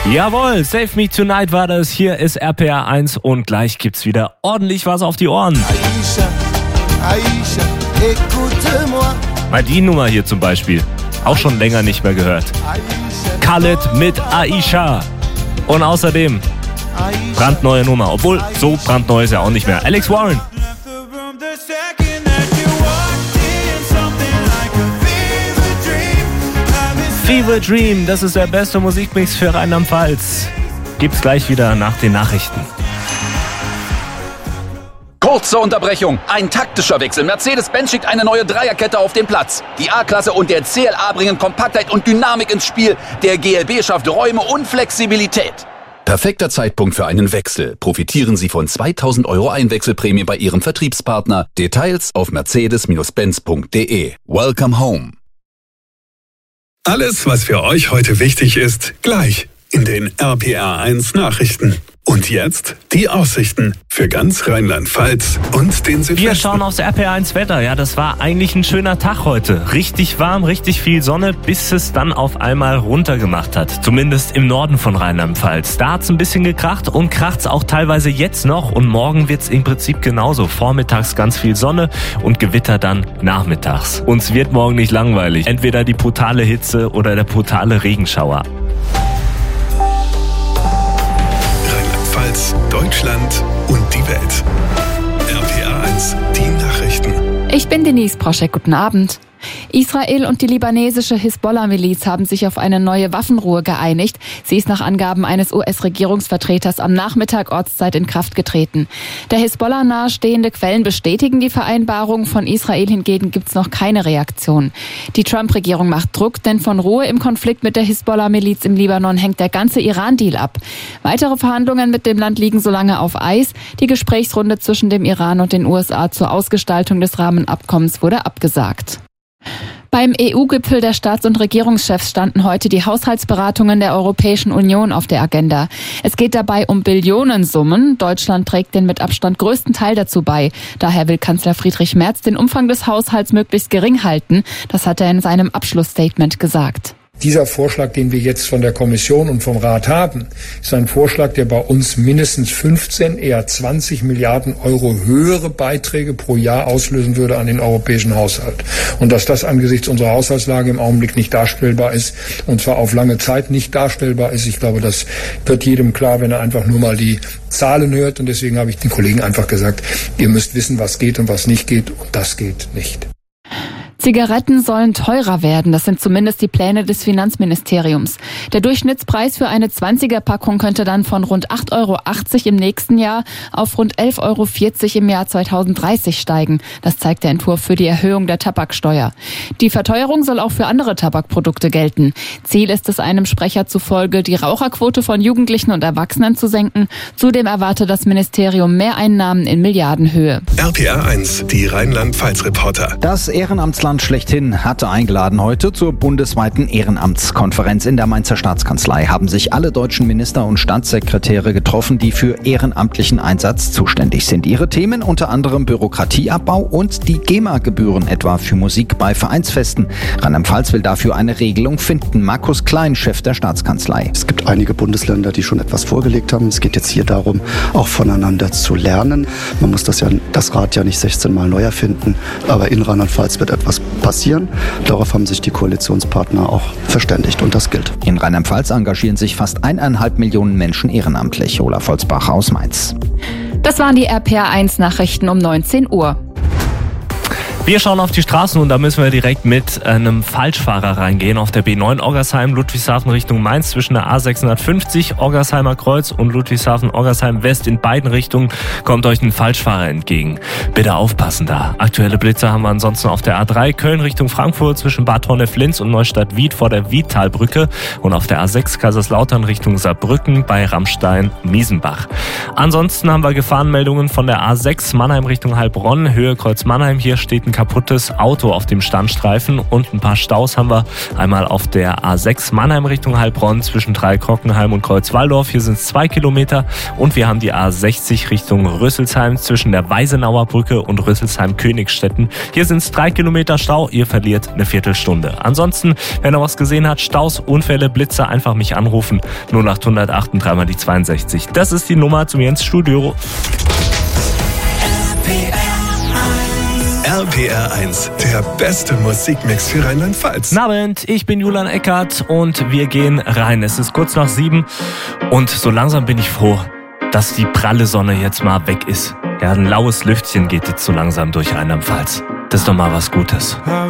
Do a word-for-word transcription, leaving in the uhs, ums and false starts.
Jawohl, Save Me Tonight war das. Hier ist R P R eins und gleich gibt's wieder ordentlich was auf die Ohren. Aisha, Aisha, écoute-moi. Mal die Nummer hier zum Beispiel. Auch schon länger nicht mehr gehört. Khaled mit Aisha. Und außerdem brandneue Nummer. Obwohl, so brandneu ist ja auch nicht mehr. Alex Warren. Fever Dream, das ist der beste Musikmix für Rheinland-Pfalz. Gibt's gleich wieder nach den Nachrichten. Kurze Unterbrechung, ein taktischer Wechsel. Mercedes-Benz schickt eine neue Dreierkette auf den Platz. Die A-Klasse und der C L A bringen Kompaktheit und Dynamik ins Spiel. Der G L B schafft Räume und Flexibilität. Perfekter Zeitpunkt für einen Wechsel. Profitieren Sie von zweitausend Euro Einwechselprämie bei Ihrem Vertriebspartner. Details auf mercedes Benz punkt de. Welcome home. Alles, was für euch heute wichtig ist, gleich in den R P R eins Nachrichten. Und jetzt die Aussichten für ganz Rheinland-Pfalz und den Südwesten. Wir schauen aufs R P R eins Wetter. Ja, das war eigentlich ein schöner Tag heute. Richtig warm, richtig viel Sonne, bis es dann auf einmal runtergemacht hat. Zumindest im Norden von Rheinland-Pfalz. Da hat's ein bisschen gekracht und kracht's auch teilweise jetzt noch. Und morgen wird's im Prinzip genauso. Vormittags ganz viel Sonne und Gewitter dann nachmittags. Uns wird morgen nicht langweilig. Entweder die brutale Hitze oder der brutale Regenschauer. Deutschland und die Welt. R P R eins, die Nachrichten. Ich bin Denise Proschek, guten Abend. Israel und die libanesische Hisbollah-Miliz haben sich auf eine neue Waffenruhe geeinigt. Sie ist nach Angaben eines U S-Regierungsvertreters am Nachmittag Ortszeit in Kraft getreten. Der Hisbollah nahestehende Quellen bestätigen die Vereinbarung. Von Israel hingegen gibt es noch keine Reaktion. Die Trump-Regierung macht Druck, denn von Ruhe im Konflikt mit der Hisbollah-Miliz im Libanon hängt der ganze Iran-Deal ab. Weitere Verhandlungen mit dem Land liegen solange auf Eis. Die Gesprächsrunde zwischen dem Iran und den U S A zur Ausgestaltung des Rahmenabkommens wurde abgesagt. Beim E U-Gipfel der Staats- und Regierungschefs standen heute die Haushaltsberatungen der Europäischen Union auf der Agenda. Es geht dabei um Billionensummen. Deutschland trägt den mit Abstand größten Teil dazu bei. Daher will Kanzler Friedrich Merz den Umfang des Haushalts möglichst gering halten. Das hat er in seinem Abschlussstatement gesagt. Dieser Vorschlag, den wir jetzt von der Kommission und vom Rat haben, ist ein Vorschlag, der bei uns mindestens fünfzehn, eher zwanzig Milliarden Euro höhere Beiträge pro Jahr auslösen würde an den europäischen Haushalt. Und dass das angesichts unserer Haushaltslage im Augenblick nicht darstellbar ist, und zwar auf lange Zeit nicht darstellbar ist, ich glaube, das wird jedem klar, wenn er einfach nur mal die Zahlen hört. Und deswegen habe ich den Kollegen einfach gesagt, ihr müsst wissen, was geht und was nicht geht. Und das geht nicht. Zigaretten sollen teurer werden, das sind zumindest die Pläne des Finanzministeriums. Der Durchschnittspreis für eine zwanziger-Packung könnte dann von rund acht Euro achtzig im nächsten Jahr auf rund elf Euro vierzig im Jahr zweitausenddreißig steigen. Das zeigt der Entwurf für die Erhöhung der Tabaksteuer. Die Verteuerung soll auch für andere Tabakprodukte gelten. Ziel ist es einem Sprecher zufolge, die Raucherquote von Jugendlichen und Erwachsenen zu senken. Zudem erwarte das Ministerium Mehreinnahmen in Milliardenhöhe. R P R eins, die Rheinland-Pfalz-Reporter. Das Ehrenamtsland schlechthin hatte eingeladen. Heute zur bundesweiten Ehrenamtskonferenz in der Mainzer Staatskanzlei haben sich alle deutschen Minister und Staatssekretäre getroffen, die für ehrenamtlichen Einsatz zuständig sind. Ihre Themen unter anderem Bürokratieabbau und die GEMA-Gebühren, etwa für Musik bei Vereinsfesten. Rheinland-Pfalz will dafür eine Regelung finden. Markus Klein, Chef der Staatskanzlei. Es gibt einige Bundesländer, die schon etwas vorgelegt haben. Es geht jetzt hier darum, auch voneinander zu lernen. Man muss das ja, das Rad ja nicht sechzehn Mal neu erfinden, aber in Rheinland-Pfalz wird etwas passieren. Darauf haben sich die Koalitionspartner auch verständigt und das gilt. In Rheinland-Pfalz engagieren sich fast eineinhalb Millionen Menschen ehrenamtlich. Olaf Holzbach aus Mainz. Das waren die R P R eins Nachrichten um neunzehn Uhr. Wir schauen auf die Straßen und da müssen wir direkt mit einem Falschfahrer reingehen. Auf der B neun Oggersheim, Ludwigshafen Richtung Mainz zwischen der A sechshundertfünfzig, Oggersheimer Kreuz und Ludwigshafen, Oggersheim West. In beiden Richtungen kommt euch ein Falschfahrer entgegen. Bitte aufpassen da. Aktuelle Blitzer haben wir ansonsten auf der A drei, Köln Richtung Frankfurt zwischen Bad Honnef-Linz und Neustadt-Wied vor der Wiedtalbrücke und auf der A sechs Kaiserslautern Richtung Saarbrücken bei Ramstein-Miesenbach. Ansonsten haben wir Gefahrenmeldungen von der A sechs Mannheim Richtung Heilbronn, Höhe Kreuz Mannheim. Hier steht ein kaputtes Auto auf dem Standstreifen und ein paar Staus haben wir einmal auf der A sechs Mannheim Richtung Heilbronn zwischen Dreieck-Hockenheim und Kreuzwaldorf. Hier sind es zwei Kilometer und wir haben die A sechzig Richtung Rüsselsheim zwischen der Weisenauer Brücke und Rüsselsheim-Königstetten. Hier sind es drei Kilometer Stau, ihr verliert eine Viertelstunde. Ansonsten, wenn ihr was gesehen habt, Staus, Unfälle, Blitze, einfach mich anrufen. null acht null acht drei mal die zweiundsechzig. Das ist die Nummer zu mir ins Studio. R P R eins, der beste Musikmix für Rheinland-Pfalz. Guten Abend, ich bin Julian Eckert und wir gehen rein. Es ist kurz nach sieben und so langsam bin ich froh, dass die pralle Sonne jetzt mal weg ist. Ja, ein laues Lüftchen geht jetzt so langsam durch Rheinland-Pfalz. Das ist doch mal was Gutes.